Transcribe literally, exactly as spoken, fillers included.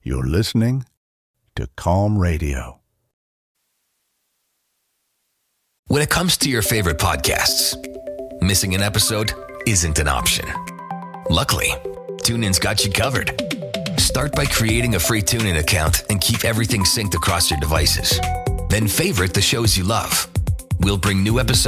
You're listening to Calm Radio. When it comes to your favorite podcasts, missing an episode isn't an option. Luckily, TuneIn's got you covered. Start by creating a free TuneIn account and keep everything synced across your devices. Then favorite the shows you love. We'll bring new episodes